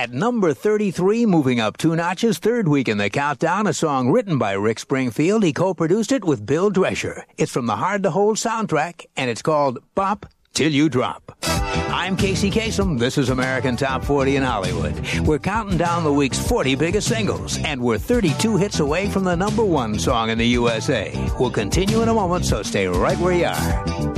At number 33, moving up 2 notches, third week in the countdown, a song written by Rick Springfield. He co-produced it with Bill Drescher. It's from the Hard to Hold soundtrack, and it's called Bop Till You Drop. I'm Casey Kasem. This is American Top 40 in Hollywood. We're counting down the week's 40 biggest singles, and we're 32 hits away from the number 1 song in the USA. We'll continue in a moment, so stay right where you are.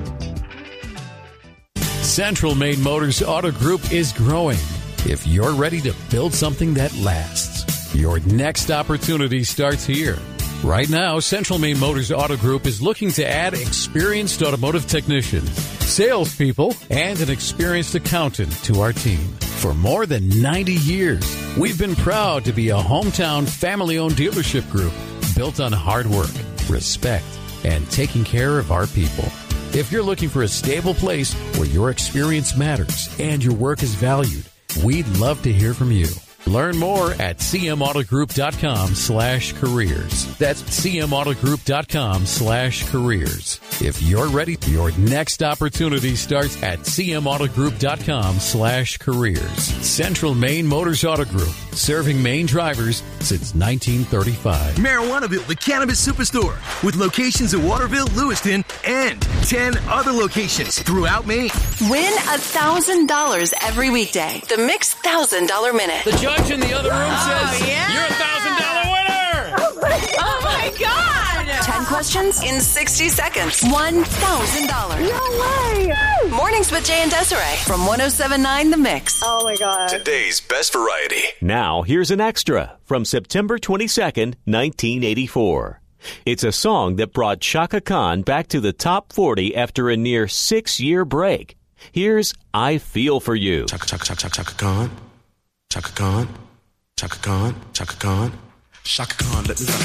Central Maine Motors Auto Group is growing. If you're ready to build something that lasts, your next opportunity starts here. Right now, Central Maine Motors Auto Group is looking to add experienced automotive technicians, salespeople, and an experienced accountant to our team. For more than 90 years, we've been proud to be a hometown family-owned dealership group built on hard work, respect, and taking care of our people. If you're looking for a stable place where your experience matters and your work is valued, we'd love to hear from you. Learn more at cmautogroup.com/careers. That's cmautogroup.com/careers. If you're ready, your next opportunity starts at cmautogroup.com/careers. Central Maine Motors Auto Group, serving Maine drivers since 1935. Marijuanaville, the cannabis superstore, with locations in Waterville, Lewiston, and 10 other locations throughout Maine. Win $1,000 every weekday. The Mix $1,000 Minute. The judge in the other room says, yeah. You're $1,000 winner! Oh my God! 10 questions in 60 seconds. $1,000. No way! Mornings with Jay and Desiree from 107.9 The Mix. Oh my God. Today's best variety. Now, here's an extra from September 22nd, 1984. It's a song that brought Chaka Khan back to the top 40 after a near 6-year break. Here's I Feel For You. Chaka Khan. Chaka Khan, Chaka Khan, Chaka Khan, Chaka Khan, let me rock